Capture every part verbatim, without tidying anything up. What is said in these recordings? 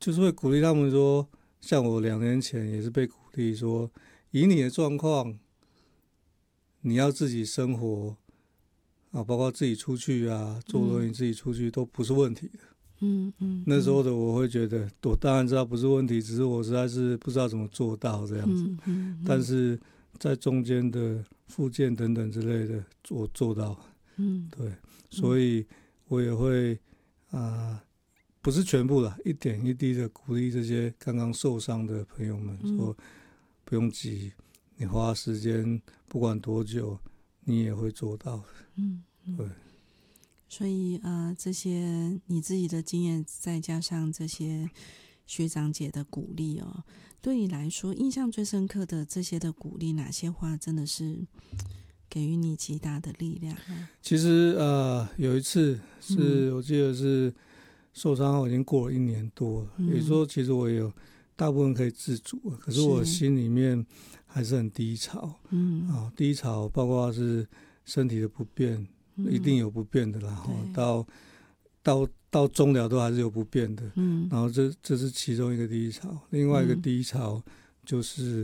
就是会鼓励他们说，像我两年前也是被鼓励说，以你的状况，你要自己生活啊，包括自己出去啊，坐轮椅自己出去都不是问题的。 嗯嗯， 那时候的我会觉得，我当然知道不是问题，只是我实在是不知道怎么做到这样子。 嗯嗯嗯、 但是在中间的复健等等之类的，我做到。 嗯， 对，所以我也会啊、呃，不是全部啦，一点一滴的鼓励这些刚刚受伤的朋友们，说不用急，你花时间不管多久，你也会做到的。 嗯，嗯对。 所以呃，这些你自己的经验，再加上这些学长姐的鼓励哦，对你来说印象最深刻的这些的鼓励，哪些话真的是给予你极大的力量啊？ 其实呃，有一次是、嗯、我记得是受伤后已经过了一年多了，嗯、也就是说其实我也有大部分可以自主，可是我心里面还是很低潮。嗯啊，低潮包括是身体的不便。一定有不变的啦，嗯、到到到终了都还是有不变的，嗯，然后这这是其中一个低潮，另外一个低潮就是，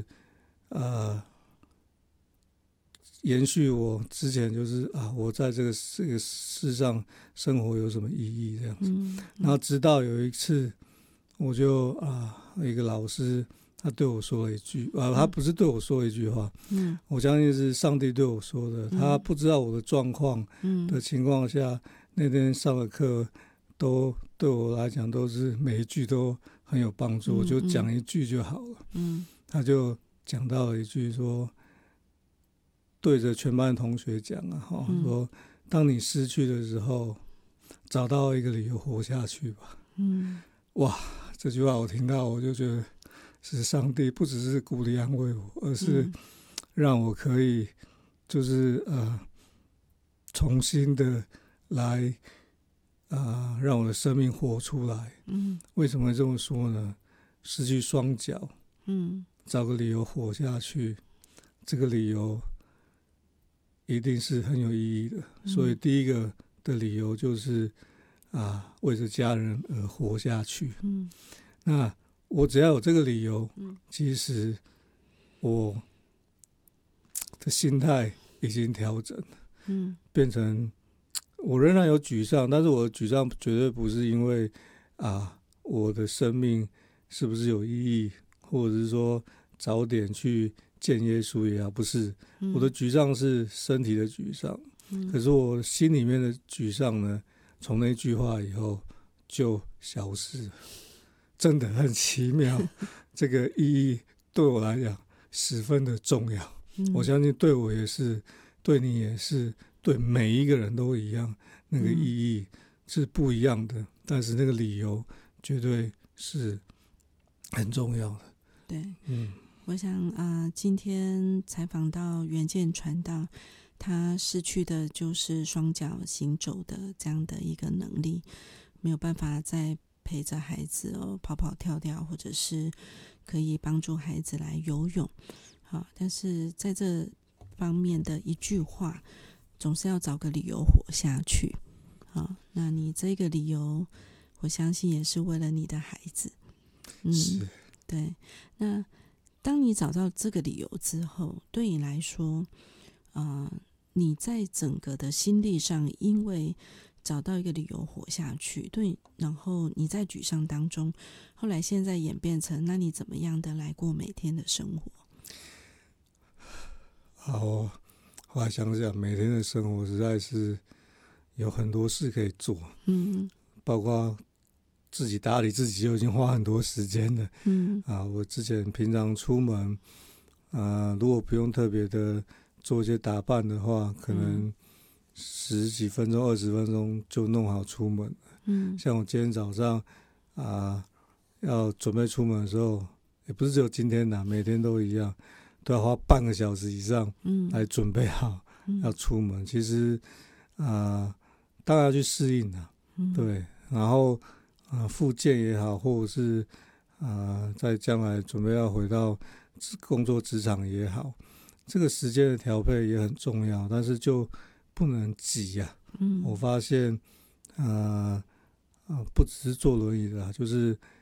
嗯、呃，延续我之前就是啊，我在这个这个世上生活有什么意义这样子，嗯嗯、然后直到有一次，我就啊一个老师。他对我说了一句啊，他不是对我说一句话，嗯，我相信是上帝对我说的。嗯、他不知道我的状况的情况下，嗯、那天上的课都对我来讲都是每一句都很有帮助，嗯、我就讲一句就好了。嗯，他就讲到了一句说，对着全班同学讲啊，哈、嗯，说当你失去的时候，找到一个理由活下去吧。嗯，哇，这句话我听到我就觉得。是上帝不只是鼓励安慰我，而是让我可以就是呃重新的来啊、呃、让我的生命活出来。嗯，为什么会这么说呢？失去双脚，嗯，找个理由活下去，这个理由一定是很有意义的。嗯、所以第一个的理由就是啊、为着家人而活下去。嗯，那。我只要有这个理由，嗯、其实我的心态已经调整了，嗯、变成我仍然有沮丧，但是我的沮丧绝对不是因为啊我的生命是不是有意义，或者是说早点去见耶稣也好，不是，嗯、我的沮丧是身体的沮丧，嗯、可是我心里面的沮丧呢，从那句话以后就消失了。真的很奇妙，这个意义对我来讲十分的重要。嗯、我相信对我也是，对你也是，对每一个人都一样。那个意义是不一样的，嗯、但是那个理由绝对是很重要的。 对，嗯，我想啊、呃，今天采访到元健传道，他失去的就是双脚行走的这样的一个能力，没有办法再陪着孩子哦跑跑跳跳，或者是可以帮助孩子来游泳，好，但是在这方面的一句话，总是要找个理由活下去。好，那你这个理由，我相信也是为了你的孩子。 嗯，是， 对。那当你找到这个理由之后，对你来说，呃，你在整个的心力上，因为找到一个理由活下去，对，然后你在沮丧当中，后来现在演变成，那你怎么样的来过每天的生活？ 好，后来想想，每天的生活实在是有很多事可以做，嗯，包括自己打理自己就已经花很多时间了，嗯啊，我之前平常出门，啊，如果不用特别的做一些打扮的话，可能十几分钟、二十分钟就弄好出门了。嗯，像我今天早上啊，要准备出门的时候，也不是只有今天啦，每天都一样，都要花半个小时以上来准备好、嗯、要出门。其实啊，当然要去适应啦，嗯、对，然后啊，复健也好，或者是啊，在将来准备要回到工作职场也好，这个时间的调配也很重要，但是就不能急呀、啊。嗯，我发现，呃，呃，不只是坐轮椅的啦，就是